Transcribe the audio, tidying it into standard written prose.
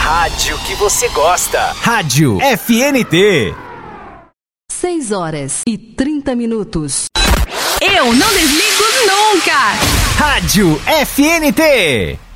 rádio que você gosta. Rádio FNT. 6h30. Eu não desligo nunca. Rádio FNT.